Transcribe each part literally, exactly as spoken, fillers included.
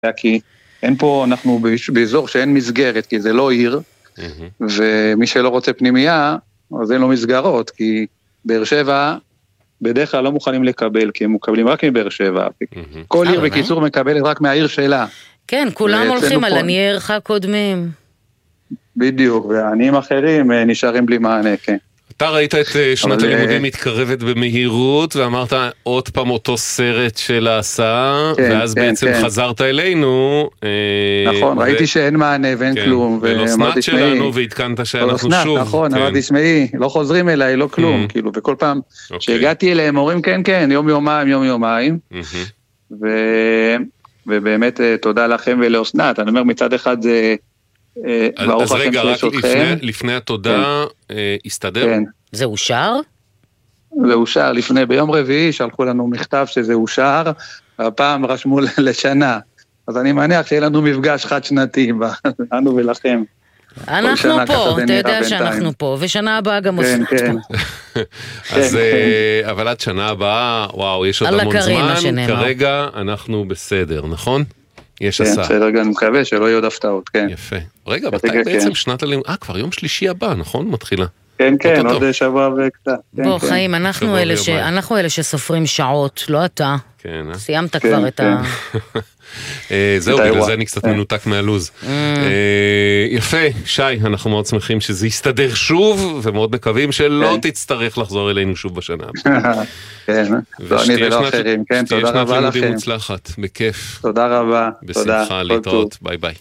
כי אין פה, אנחנו באזור שאין מסגרת, כי זה לא עיר, ומי שלא רוצה פנימייה, אז אין לו מסגרות, כי באר שבע בדרך כלל לא מוכנים לקבל, כי הם מקבלים רק מבאר שבע. כל עיר בקיצור מקבלת רק מהעיר שלה. כן, כולם הולכים על עניי עירך קודמים. בדיוק, והעניים אחרים נשארים בלי מענה, כן. אתה ראית את שנת הלימודים מתקרבת במהירות, ואמרת עוד פעם אותו סרט של ההסעה, ואז בעצם חזרת אלינו. נכון, ראיתי שאין מענה ואין כלום. ולא סנת שלנו, והתקנת שאנחנו שוב. נכון, אמרתי, שמעי, לא חוזרים אליי, לא כלום, כאילו, וכל פעם שהגעתי אליהם, אומרים כן, כן, יום יומיים, יום יומיים, ובאמת תודה לכם ולאוסנת, אני אומר מצד אחד זה... אז רגע, רק לפני התודה, הסתדר? זה אושר? זה אושר, לפני, ביום רביעי שלחו לנו מכתב שזה אושר, הפעם רשמו לשנה, אז אני מניח שיהיה לנו מפגש חד שנתי, לנו ולכם. אנחנו פה, אתה יודע שאנחנו פה, ושנה הבאה גם עושים פה. אז, אבל עד שנה הבאה, וואו, יש עוד המון זמן, כרגע אנחנו בסדר, נכון? יש עשה. כן, רגע, אני מקווה שלא יהיו עוד הפתעות, כן. יפה. רגע, מתי בעצם שנת הלימוד? אה, כבר יום שלישי הבא, נכון? מתחילה. כן, כן, עוד שבוע וקצת. בוא, חיים, אנחנו אלה שסופרים שעות, לא אתה. כן, אה? סיימת כבר את ה... זהו, בגלל זה אני קצת מנותק מהלוז. יפה, שי, אנחנו מאוד שמחים שזה יסתדר שוב, ומאוד מקווים שלא תצטרך לחזור אלינו שוב בשנה. כן, אני ולא אחרים, כן, תודה רבה לכם. ושתהיה שנת לימודים מוצלחת, בכיף. תודה רבה, תודה. בשמחה, להתראות, ביי ביי.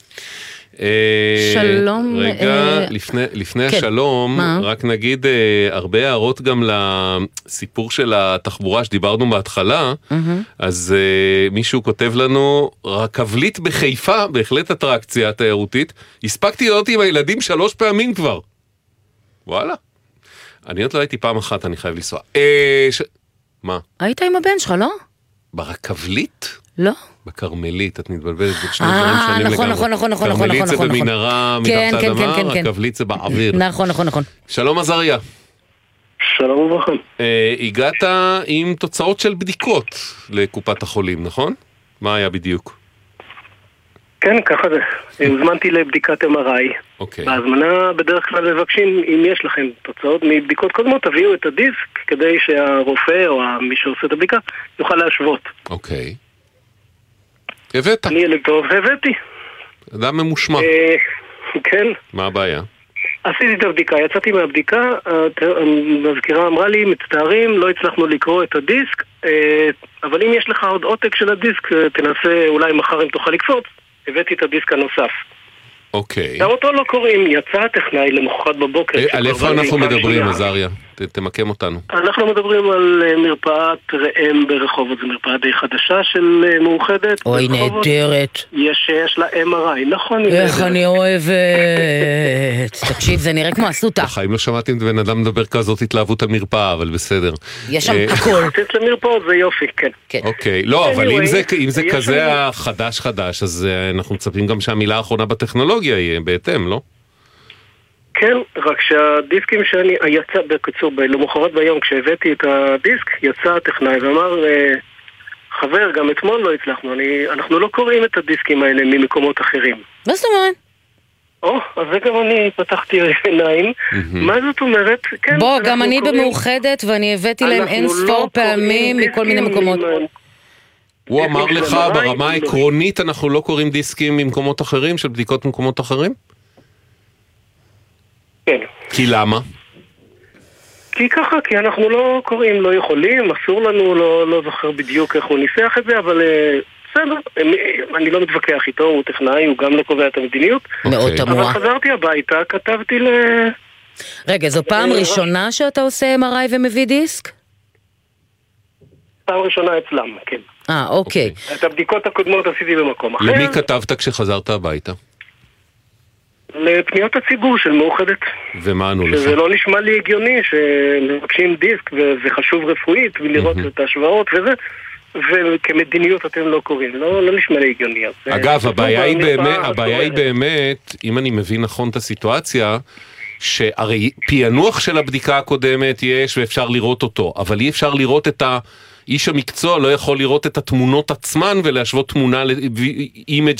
שלום. רגע, לפני השלום, רק נגיד הרבה הערות גם לסיפור של התחבורה שדיברנו בהתחלה, אז מישהו כותב לנו, רכבלית בחיפה, בהחלט אטרקציה תיירותית, הספקתי להיות עם הילדים שלוש פעמים כבר. וואלה. אני עוד לא הייתי פעם אחת, אני חייב לנסוע. מה? היית עם הבן שלך, לא? ברכבלית? לא. בקרמלית, את מתבלבלת בשני דברים שונים לגמרי. נכון, נכון, נכון, נכון. קרמלית זה במנהרה מתחת האדמה, הקבלית זה באוויר. נכון, נכון, נכון. שלום עזריה. שלום וברכה. הגעת עם תוצאות של בדיקות לקופת החולים, נכון? מה היה בדיוק? כן, ככה זה. הוזמנתי לבדיקת אם אר איי. אוקיי. בהזמנה בדרך כלל מבקשים, אם יש לכם תוצאות מבדיקות קודמות, תביאו את הדיסק, כדי שהרופא או מי שעושה את הבדיקה יוכל להשוות. אוקיי. הבאת. אני ילד טוב, הבאתי. אדם ממושמע. כן. מה הבעיה? עשיתי את הבדיקה, יצאתי מהבדיקה, המזכירה אמרה לי, מצטערים, לא הצלחנו לקרוא את הדיסק, אבל אם יש לך עוד עותק של הדיסק, תנסה אולי מחר אם תוכל לקפוץ, הבאתי את הדיסק הנוסף. אוקיי. גם אותו לא קוראים, יצא הטכנאי למחרת בבוקר. על איפה אנחנו מדברים, עזריה? תמקם אותנו. אנחנו מדברים על מרפאת ראם ברחובות, זו מרפאה די חדשה של מאוחדת. אוי, נהדרת. יש, יש לה אם אר איי, נכון? איך אני אוהבת. תקשיב, זה נראה כמו אסותא. בחיים לא שמעתי אם בן אדם מדבר כזאת התלהבות על מרפאה, אבל בסדר. יש שם הכל. חצית למרפאות זה יופי, כן. אוקיי, לא, אבל אם זה כזה חדש חדש, אז אנחנו מצפים גם שהמילה האחרונה בטכנולוגיה יהיה בהתאם, לא? כן, רק שהדיסקים שאני, יצא בקיצור, למחרת ביום כשהבאתי את הדיסק, יצא הטכנאי ואמר, חבר, גם אתמול לא הצלחנו, אני, אנחנו לא קוראים את הדיסקים האלה ממקומות אחרים. מה זאת אומרת? או, אז זה גם אני פתחתי עיניים. מה זאת אומרת? בוא, גם אני במאוחדת ואני הבאתי להם אין ספור פעמים מכל מיני מקומות. הוא אמר לך, ברמה העקרונית אנחנו לא קוראים דיסקים ממקומות אחרים, של בדיקות ממקומות אחרים? כן. כי למה? כי ככה, כי אנחנו לא קוראים, לא יכולים, אסור לנו, לא, לא זוכר בדיוק איך הוא ניסח את זה, אבל בסדר, אני לא מתווכח איתו, הוא טכנאי, הוא גם לא קובע את המדיניות. מאוד תמוה. אבל חזרתי הביתה, כתבתי ל... רגע, זו פעם ראשונה שאתה עושה אם אר איי ומביא דיסק? פעם ראשונה אצלם, כן. אה, אוקיי. את הבדיקות הקודמות עשיתי במקום אחר. למי כתבת כשחזרת הביתה? לפניות הציבור של מאוחדת. ומה ענו לך? שזה לא נשמע לי הגיוני שמבקשים דיסק וזה חשוב רפואית ולראות את ההשוואות וזה, וכמדיניות אתם לא קוראים. לא, לא נשמע לי הגיוני. אגב, הבעיה היא באמת, הבעיה היא באמת, אם אני מבין נכון את הסיטואציה, שהרי פענוח של הבדיקה הקודמת יש ואפשר לראות אותו, אבל אי אפשר לראות את ה... איש המקצוע לא יכול לראות את התמונות עצמן ולהשוות תמונה, אימג'